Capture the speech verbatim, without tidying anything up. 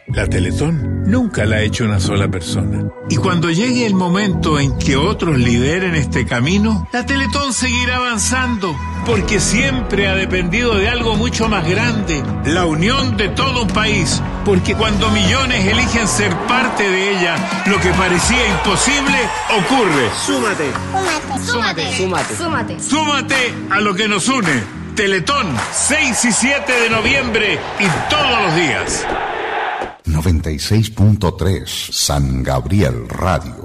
La Teletón nunca la ha hecho una sola persona. Y cuando llegue el momento en que otros lideren este camino, la Teletón seguirá avanzando, porque siempre ha dependido de algo mucho más grande, la unión de todo un país. Porque cuando millones eligen ser parte de ella, lo que parecía imposible ocurre. Súmate. Súmate. Súmate. Súmate. Súmate a lo que nos une. Teletón, seis y siete de noviembre y todos los días. noventa y seis punto tres San Gabriel Radio.